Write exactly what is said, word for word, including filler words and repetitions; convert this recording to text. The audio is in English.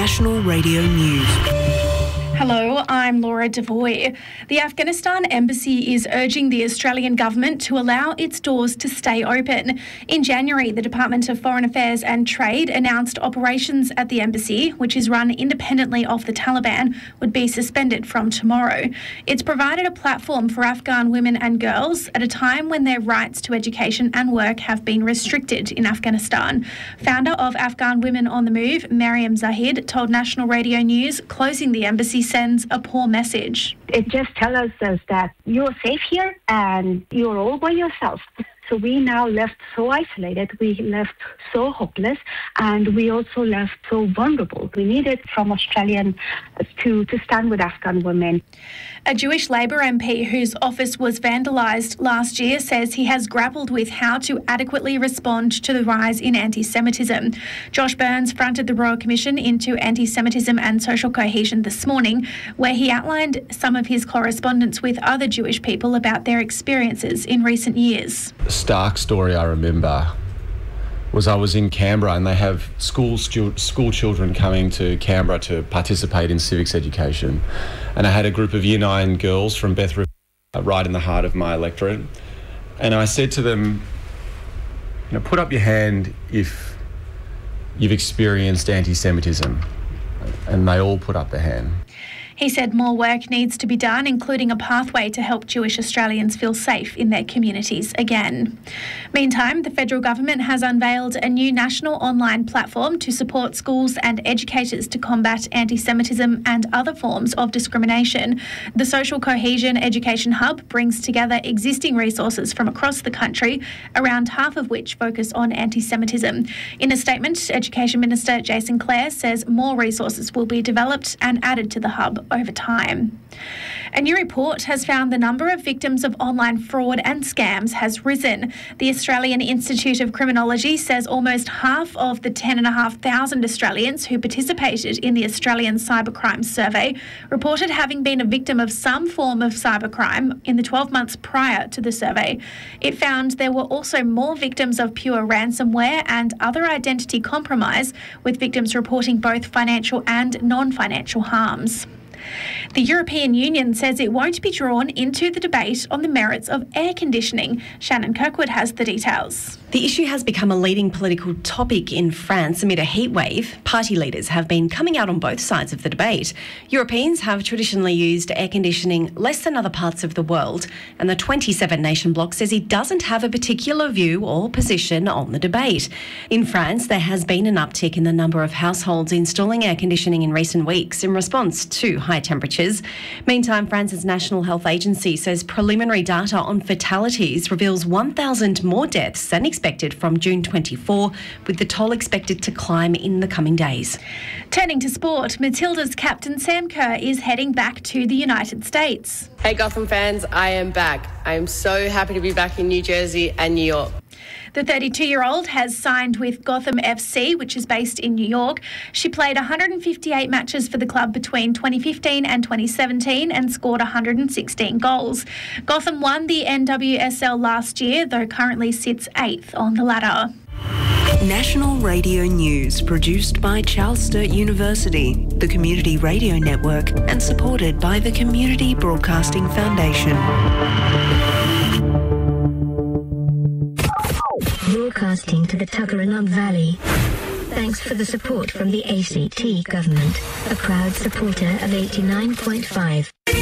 National Radio News. Hello, I'm Laura Devoy. The Afghanistan Embassy is urging the Australian government to allow its doors to stay open. In January, the Department of Foreign Affairs and Trade announced operations at the embassy, which is run independently of the Taliban, would be suspended from tomorrow. It's provided a platform for Afghan women and girls at a time when their rights to education and work have been restricted in Afghanistan. Founder of Afghan Women on the Move, Mariam Zahid, told National Radio News closing the embassy sends a poor message. It just tells us that you're safe here and you're all by yourself. So we now left so isolated, we left so hopeless, and we also left so vulnerable. We needed from Australian to, to stand with Afghan women. A Jewish Labor M P whose office was vandalised last year says he has grappled with how to adequately respond to the rise in anti-Semitism. Josh Burns fronted the Royal Commission into Anti-Semitism and Social Cohesion this morning, where he outlined some of his correspondence with other Jewish people about their experiences in recent years. Stark story I remember was I was in Canberra, and they have school stu- school children coming to Canberra to participate in civics education, and I had a group of year nine girls from Beth River right in the heart of my electorate, and I said to them, you know, put up your hand if you've experienced anti-Semitism, and they all put up their hand. He said more work needs to be done, including a pathway to help Jewish Australians feel safe in their communities again. Meantime, the federal government has unveiled a new national online platform to support schools and educators to combat anti-Semitism and other forms of discrimination. The Social Cohesion Education Hub brings together existing resources from across the country, around half of which focus on anti-Semitism. In a statement, Education Minister Jason Clare says more resources will be developed and added to the hub over time. A new report has found the number of victims of online fraud and scams has risen. The Australian Institute of Criminology says almost half of the ten thousand five hundred Australians who participated in the Australian Cybercrime Survey reported having been a victim of some form of cybercrime in the twelve months prior to the survey. It found there were also more victims of pure ransomware and other identity compromise, with victims reporting both financial and non-financial harms. The European Union says it won't be drawn into the debate on the merits of air conditioning. Shannon Kirkwood has the details. The issue has become a leading political topic in France amid a heatwave. Party leaders have been coming out on both sides of the debate. Europeans have traditionally used air conditioning less than other parts of the world, and the twenty-seven nation bloc says it doesn't have a particular view or position on the debate. In France, there has been an uptick in the number of households installing air conditioning in recent weeks in response to high temperatures. Meantime, France's National Health Agency says preliminary data on fatalities reveals one thousand more deaths than expected from June twenty-fourth, with the toll expected to climb in the coming days. Turning to sport, Matilda's captain Sam Kerr is heading back to the United States. Hey Gotham fans, I am back. I am so happy to be back in New Jersey and New York. The thirty-two-year-old has signed with Gotham F C, which is based in New York. She played one hundred fifty-eight matches for the club between twenty fifteen and twenty seventeen and scored one hundred sixteen goals. Gotham won the N W S L last year, though currently sits eighth on the ladder. National Radio News, produced by Charles Sturt University, the Community Radio Network, and supported by the Community Broadcasting Foundation. Broadcasting to the Tuggeranong Valley. Thanks for the support from the A C T government, a proud supporter of eighty-nine point five.